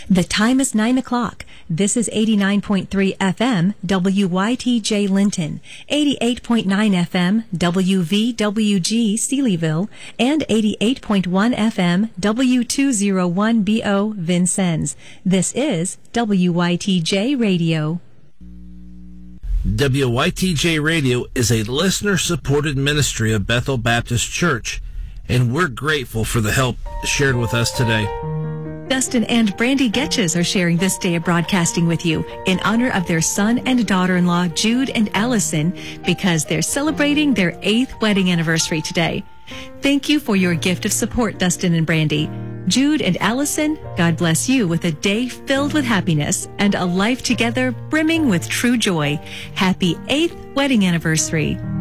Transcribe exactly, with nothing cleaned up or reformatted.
The time is nine o'clock. This is eighty-nine point three F M, W Y T J Linton, eighty-eight point nine F M, W V W G Sealyville, and eighty-eight point one F M, W two oh one B O Vincennes. This is W Y T J Radio. W Y T J Radio is a listener-supported ministry of Bethel Baptist Church, and we're grateful for the help shared with us today. Dustin and Brandy Getches are sharing this day of broadcasting with you in honor of their son and daughter-in-law, Jude and Allison, because they're celebrating their eighth wedding anniversary today. Thank you for your gift of support, Dustin and Brandy. Jude and Allison, God bless you with a day filled with happiness and a life together brimming with true joy. Happy eighth wedding anniversary.